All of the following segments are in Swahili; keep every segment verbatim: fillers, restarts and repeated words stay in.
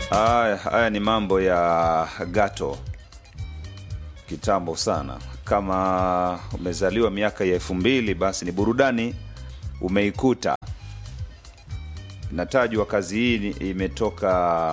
Haya, haya ni mambo ya Gato. Kitambo sana. Kama umezaliwa miaka ya elfu mbili basi ni burudani umeikuta. Natajwa kazi hii imetoka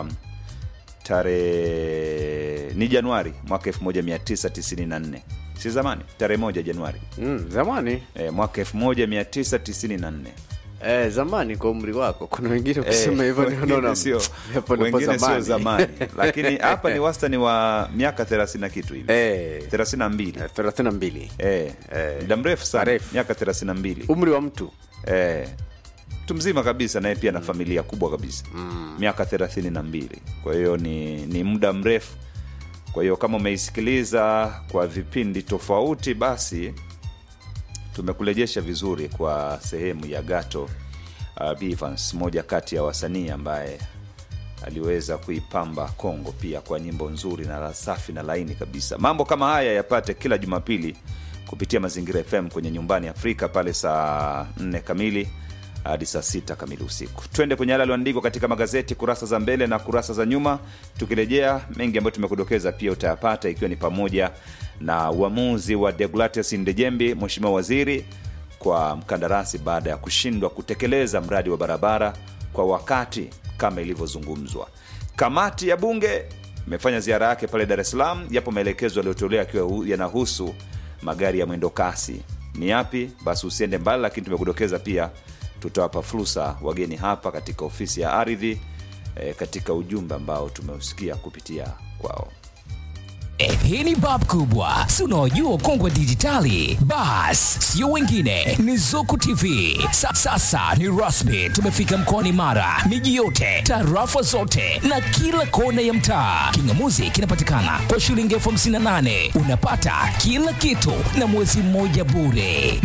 tarehe ni Januari mwaka elfu moja mia tisa tisini na nne. Si zamani, tarehe moja Januari. Mm, zamani. Eh, mwaka elfu moja mia tisa tisini na nne. Eh, zamani kwa umri wako. Kuna wengine kusema hivyo ni unaona sio. Hapo ndipo Wengine sio zamani. zamani. Lakini hapa ni wastani wa miaka thelathini na kitu hivi. Eh, thelathini na mbili. eh, thelathini na mbili. Eh, Eh, muda mrefu sana, marefu. miaka thelathini na mbili. Umri wa mtu. Eh, mtu mzima kabisa naye pia na familia kubwa kabisa. Mm. Miaka thelathini na mbili. Kwa hiyo ni ni muda mrefu. Kwa hiyo kama umeisikiliza kwa vipindi tofauti basi tumekurejesha vizuri kwa sehemu ya Gato uh, Bivans, moja kati ya wasanii ambaye aliweza kuipamba Kongo pia kwa nyimbo nzuri na safi na laini kabisa. Mambo kama haya yapate kila Jumapili kupitia Mazingira F M kwenye Nyumbani Afrika pale saa nne kamili hadi saa sita kamili usiku. Twende kwenye yale yaliyoandikwa katika magazeti kurasa za mbele na kurasa za nyuma. Tukirejea mengi ambayo tumekudokeza pia utayapata, ikiwa ni pamoja na uamuzi wa Deogratias Ndejembi, mheshimiwa waziri, kwa mkandarasi baada ya kushindwa kutekeleza mradi wa barabara kwa wakati kama ilivyozungumzwa. Kamati ya bunge imefanya ziara yake pale Dar es Salaam. Yapo maelekezo yaliyotolewa yakiwa yanahusu magari ya mwendo kasi. Ni yapi? Basi usiende mbali, lakini tumekudokeza pia tutawapa fursa wageni hapa katika ofisi ya ardhi e, katika ujumbe ambao tumeusikia kupitia kwao. Eh, hii ni bab kubwa. Si unaojua ukongwe dijitali? Bas, sio wengine, ni Zuku T V. Sa, sasa ni rasmi, tumefika mkoani Mara, miji yote, tarafa zote na kila kona ya mtaa. Kingamuzi kinapatikana kwa shilingi elfu hamsini na nane. Unapata kila kitu na mwezi mmoja bure.